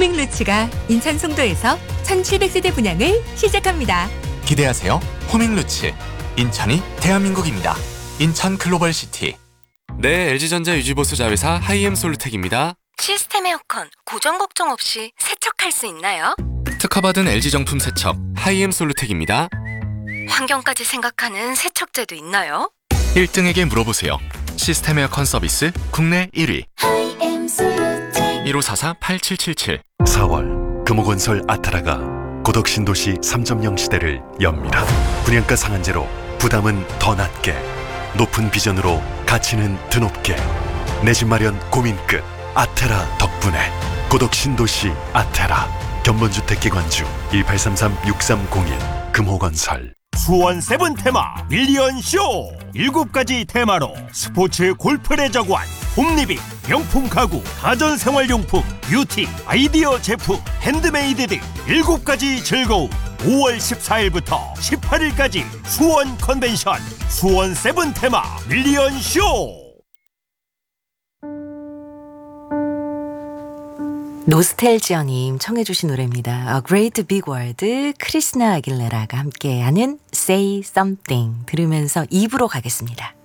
호밍루츠가 인천 송도에서 1700세대 분양을 시작합니다. 기대하세요. 호밍루츠. 인천이 대한민국입니다. 인천 글로벌시티. 네, LG전자 유지보수 자회사 하이엠솔루텍입니다. 시스템 에어컨 고장 걱정 없이 세척할 수 있나요? 특허받은 LG정품 세척 하이엠솔루텍입니다. 환경까지 생각하는 세척제도 있나요? 1등에게 물어보세요. 시스템 에어컨 서비스 국내 1위 1544-8777. 4월 금호건설 아타라가 고덕신도시 3.0 시대를 엽니다. 분양가 상한제로 부담은 더 낮게, 높은 비전으로 가치는 드높게, 내 집 마련 고민 끝 아테라 덕분에 고덕신도시 아테라. 견본주택기관주 1833-6301 금호건설. 수원 세븐 테마 밀리언쇼 7가지 테마로 스포츠 골프를 저구한 홈리빙, 명품 가구, 가전생활용품, 뷰티, 아이디어 제품, 핸드메이드 등 7가지 즐거움. 5월 14일부터 18일까지 수원 컨벤션 수원 세븐 테마 밀리언쇼. 노스텔지어님 청해 주신 노래입니다. A Great Big World, 크리스나 아길레라가 함께하는 Say Something 들으면서 2부로 가겠습니다.